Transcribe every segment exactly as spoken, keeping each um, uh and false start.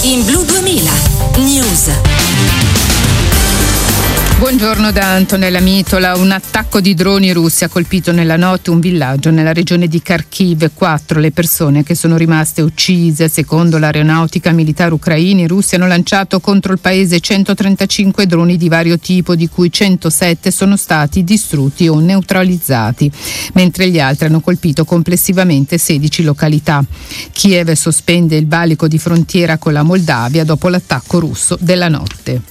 In Blu duemila News. Buongiorno da Antonella Mitola. Un attacco di droni russi ha colpito nella notte un villaggio nella regione di Kharkiv. Quattro le persone che sono rimaste uccise. Secondo l'aeronautica militare ucraina, i russi hanno lanciato contro il paese centotrentacinque droni di vario tipo, di cui centosette sono stati distrutti o neutralizzati, mentre gli altri hanno colpito complessivamente sedici località. Kiev sospende il valico di frontiera con la Moldavia dopo l'attacco russo della notte.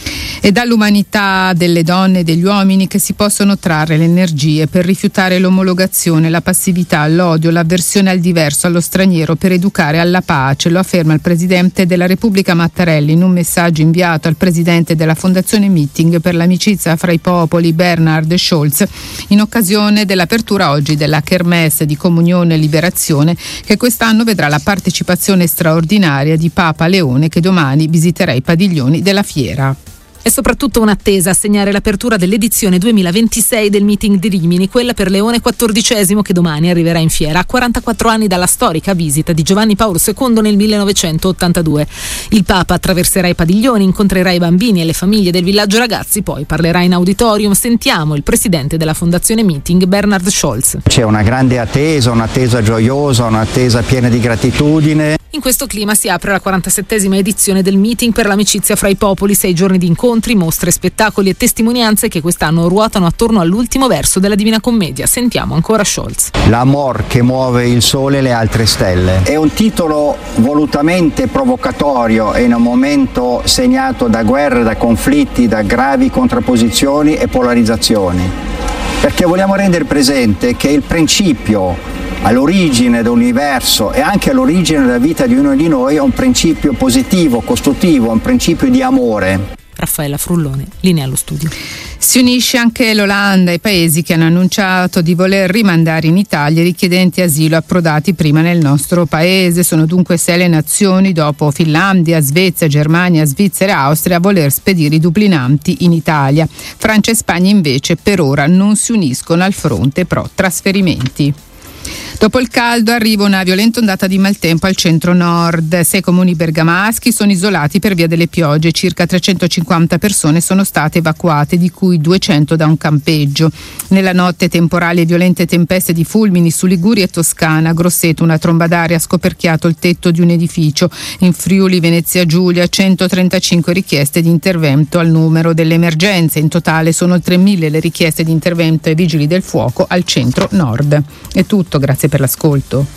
E dall'umanità delle donne e degli uomini che si possono trarre le energie per rifiutare l'omologazione, la passività, l'odio, l'avversione al diverso, allo straniero, per educare alla pace, lo afferma il Presidente della Repubblica Mattarella in un messaggio inviato al Presidente della Fondazione Meeting per l'amicizia fra i popoli, Bernhard Scholz, in occasione dell'apertura oggi della Kermesse di Comunione e Liberazione, che quest'anno vedrà la partecipazione straordinaria di Papa Leone, che domani visiterà i padiglioni della fiera. È soprattutto un'attesa a segnare l'apertura dell'edizione duemilaventisei del Meeting di Rimini, quella per Leone quattordicesimo, che domani arriverà in fiera, a quarantaquattro anni dalla storica visita di Giovanni Paolo secondo nel millenovecentottantadue. Il Papa attraverserà i padiglioni, incontrerà i bambini e le famiglie del villaggio ragazzi, poi parlerà in auditorium. Sentiamo il presidente della Fondazione Meeting, Bernhard Scholz. C'è una grande attesa, un'attesa gioiosa, un'attesa piena di gratitudine. In questo clima si apre la quarantasettesima edizione del Meeting per l'amicizia fra i popoli, sei giorni di incontri, mostre, spettacoli e testimonianze che quest'anno ruotano attorno all'ultimo verso della Divina Commedia. Sentiamo ancora Scholz. L'amor che muove il sole e le altre stelle. È un titolo volutamente provocatorio e in un momento segnato da guerre, da conflitti, da gravi contrapposizioni e polarizzazioni, perché vogliamo rendere presente che il principio all'origine dell'universo e anche all'origine della vita di ognuno di noi è un principio positivo, costruttivo, un principio di amore. Raffaella Frullone, linea allo studio. Si unisce anche l'Olanda ai paesi che hanno annunciato di voler rimandare in Italia i richiedenti asilo approdati prima nel nostro paese. Sono dunque sei le nazioni, dopo Finlandia, Svezia, Germania, Svizzera e Austria, a voler spedire i dublinanti in Italia. Francia e Spagna invece per ora non si uniscono al fronte pro trasferimenti. Dopo il caldo arriva una violenta ondata di maltempo al centro-nord. Sei comuni bergamaschi sono isolati per via delle piogge. Circa trecentocinquanta persone sono state evacuate, di cui duecento da un campeggio. Nella notte temporali e violente tempeste di fulmini su Liguria e Toscana. A Grosseto una tromba d'aria ha scoperchiato il tetto di un edificio. In Friuli Venezia Giulia centotrentacinque richieste di intervento al numero delle emergenze. In totale sono oltre mille le richieste di intervento ai vigili del fuoco al centro-nord. È tutto, grazie per l'ascolto.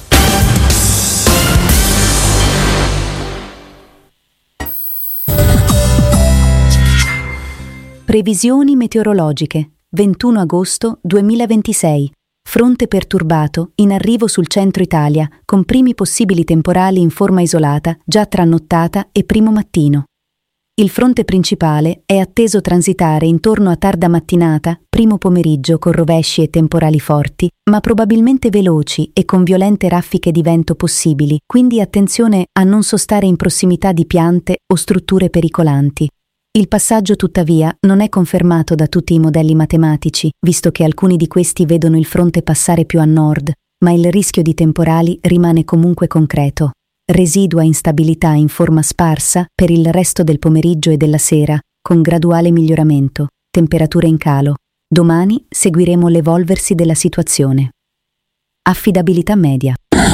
Previsioni meteorologiche. ventuno agosto duemilaventisei. Fronte perturbato in arrivo sul centro Italia, con primi possibili temporali in forma isolata già tra nottata e primo mattino. Il fronte principale è atteso transitare intorno a tarda mattinata, primo pomeriggio con rovesci e temporali forti, ma probabilmente veloci e con violente raffiche di vento possibili, quindi attenzione a non sostare in prossimità di piante o strutture pericolanti. Il passaggio, tuttavia, non è confermato da tutti i modelli matematici, visto che alcuni di questi vedono il fronte passare più a nord, ma il rischio di temporali rimane comunque concreto. Residua instabilità in forma sparsa per il resto del pomeriggio e della sera, con graduale miglioramento, temperature in calo. Domani seguiremo l'evolversi della situazione. Affidabilità media.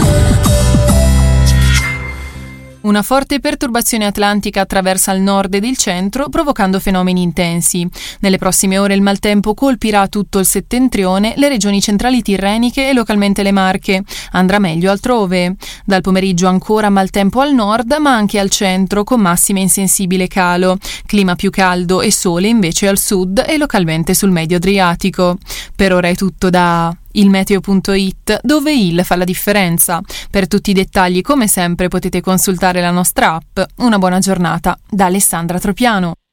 Una forte perturbazione atlantica attraversa il nord ed il centro, provocando fenomeni intensi. Nelle prossime ore il maltempo colpirà tutto il settentrione, le regioni centrali tirreniche e localmente le Marche. Andrà meglio altrove. Dal pomeriggio ancora maltempo al nord, ma anche al centro, con massime in sensibile calo. Clima più caldo e sole invece al sud e localmente sul medio Adriatico. Per ora è tutto da il meteo punto it, dove il fa la differenza. Per tutti i dettagli, come sempre, potete consultare la nostra app. Una buona giornata da Alessandra Tropiano.